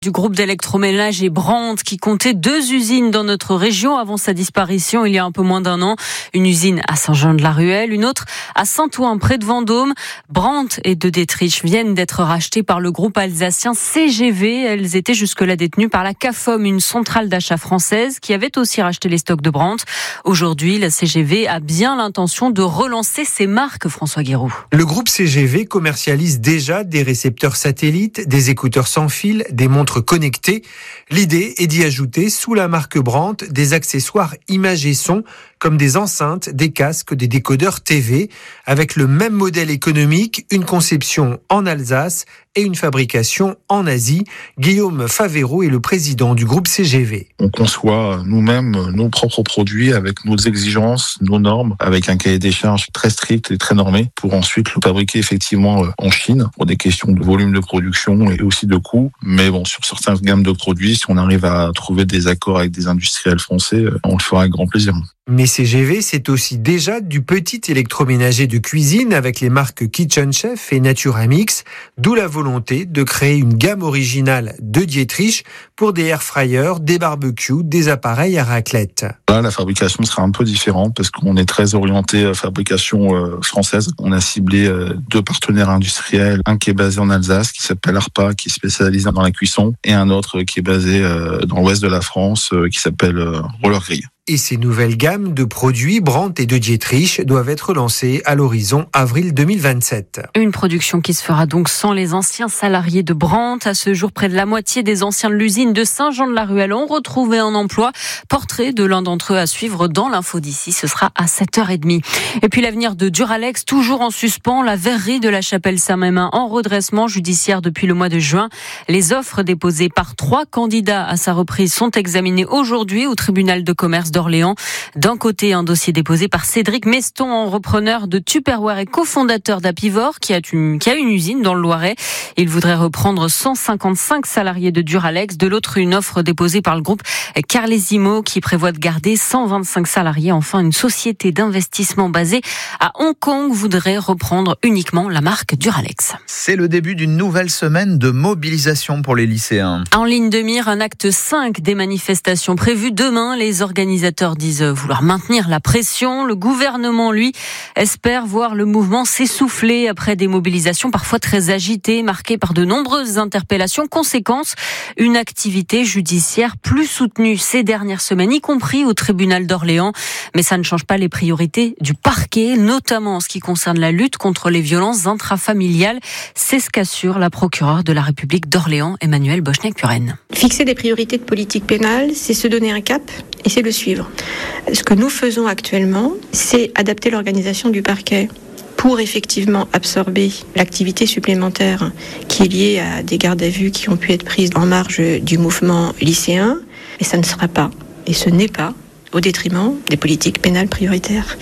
Du groupe d'électroménager Brandt qui comptait 2 usines dans notre région avant sa disparition il y a un peu moins d'1 an. Une usine à Saint-Jean-de-la-Ruelle, une autre à Saint-Ouen près de Vendôme. Brandt et De Dietrich viennent d'être rachetés par le groupe alsacien CGV. Elles étaient jusque-là détenues par la CAFOM, une centrale d'achat française qui avait aussi racheté les stocks de Brandt. Aujourd'hui, la CGV a bien l'intention de relancer ses marques, François Guéroux. Le groupe CGV commercialise déjà des récepteurs satellites, des écouteurs sans fil, des montres connectées. L'idée est d'y ajouter, sous la marque Brandt, des accessoires images et son, comme des enceintes, des casques, des décodeurs TV, avec le même modèle économique, une conception en Alsace et une fabrication en Asie. Guillaume Favero est le président du groupe CGV. On conçoit nous-mêmes nos propres produits avec nos exigences, nos normes, avec un cahier des charges très strict et très normé pour ensuite le fabriquer effectivement en Chine pour des questions de volume de production et aussi de coût. Mais bon, sur certaines gammes de produits, si on arrive à trouver des accords avec des industriels français, on le fera avec grand plaisir. Mais CGV, c'est aussi déjà du petit électroménager de cuisine avec les marques Kitchen Chef et Naturamix, d'où la volonté de créer une gamme originale de Dietrich pour des airfryers, des barbecues, des appareils à raclette. Là, la fabrication sera un peu différente parce qu'on est très orienté fabrication française. On a ciblé 2 partenaires industriels, un qui est basé en Alsace, qui s'appelle Arpa, qui est spécialisé dans la cuisson, et un autre qui est basé dans l'ouest de la France, qui s'appelle Roller Grill. Et ces nouvelles gammes de produits Brandt et De Dietrich doivent être lancées à l'horizon avril 2027. Une production qui se fera donc sans les anciens salariés de Brandt. À ce jour, près de la moitié des anciens de l'usine de Saint-Jean-de-la-Ruelle ont retrouvé un emploi. Portrait de l'un d'entre eux à suivre dans l'info d'ici. Ce sera à 7h30. Et puis l'avenir de Duralex, toujours en suspens. La verrerie de la Chapelle-Saint-Mémin en redressement judiciaire depuis le mois de juin. Les offres déposées par 3 candidats à sa reprise sont examinées aujourd'hui au tribunal de commerce d'Orléans. D'un côté, un dossier déposé par Cédric Meston, repreneur de Tupperware et cofondateur d'Apivore, qui a une usine dans le Loiret. Il voudrait reprendre 155 salariés de Duralex. De l'autre, une offre déposée par le groupe Carlesimo, qui prévoit de garder 125 salariés. Enfin, une société d'investissement basée à Hong Kong voudrait reprendre uniquement la marque Duralex. C'est le début d'une nouvelle semaine de mobilisation pour les lycéens. En ligne de mire, un acte 5 des manifestations prévues demain. Les organisateurs disent vouloir maintenir la pression. Le gouvernement, lui, espère voir le mouvement s'essouffler après des mobilisations parfois très agitées, marquées par de nombreuses interpellations. Conséquence, une activité judiciaire plus soutenue ces dernières semaines, y compris au tribunal d'Orléans. Mais ça ne change pas les priorités du parquet, notamment en ce qui concerne la lutte contre les violences intrafamiliales. C'est ce qu'assure la procureure de la République d'Orléans, Emmanuelle Bochniak-Puren. Fixer des priorités de politique pénale, c'est se donner un cap et c'est le suivre. Ce que nous faisons actuellement, c'est adapter l'organisation du parquet pour effectivement absorber l'activité supplémentaire qui est liée à des gardes à vue qui ont pu être prises en marge du mouvement lycéen. Et ça ne sera pas, et ce n'est pas, au détriment des politiques pénales prioritaires.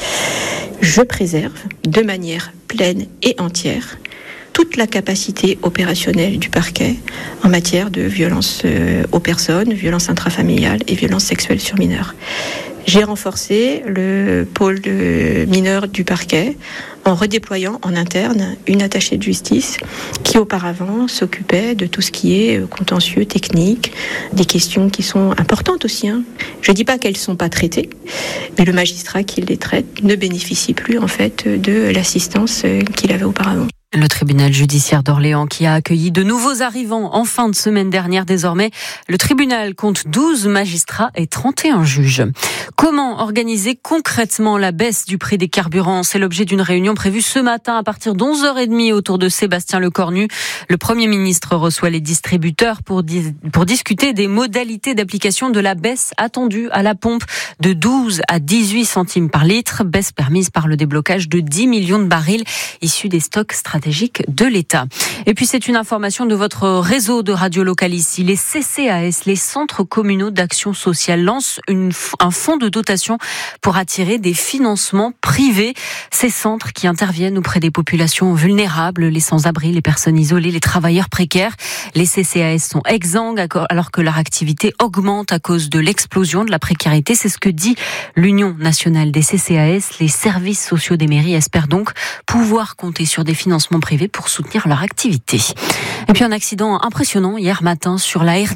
Je préserve de manière pleine et entière toute la capacité opérationnelle du parquet en matière de violence aux personnes, violence intrafamiliale et violence sexuelle sur mineurs. J'ai renforcé le pôle mineur du parquet en redéployant en interne une attachée de justice qui auparavant s'occupait de tout ce qui est contentieux, technique, des questions qui sont importantes aussi. Je ne dis pas qu'elles ne sont pas traitées, mais le magistrat qui les traite ne bénéficie plus en fait de l'assistance qu'il avait auparavant. Le tribunal judiciaire d'Orléans qui a accueilli de nouveaux arrivants en fin de semaine dernière. Désormais, le tribunal compte 12 magistrats et 31 juges. Comment organiser concrètement la baisse du prix des carburants ? C'est l'objet d'une réunion prévue ce matin à partir d'11h30 autour de Sébastien Lecornu. Le Premier ministre reçoit les distributeurs pour discuter des modalités d'application de la baisse attendue à la pompe de 12 à 18 centimes par litre. Baisse permise par le déblocage de 10 millions de barils issus des stocks stratégiques de l'État. Et puis c'est une information de votre réseau de radio locale ici. Les CCAS, les centres communaux d'action sociale, lancent un fonds de dotation pour attirer des financements privés. Ces centres qui interviennent auprès des populations vulnérables, les sans-abri, les personnes isolées, les travailleurs précaires. Les CCAS sont exsangues alors que leur activité augmente à cause de l'explosion de la précarité. C'est ce que dit l'Union nationale des CCAS. Les services sociaux des mairies espèrent donc pouvoir compter sur des financements privés pour soutenir leur activité. Et puis un accident impressionnant hier matin sur la RD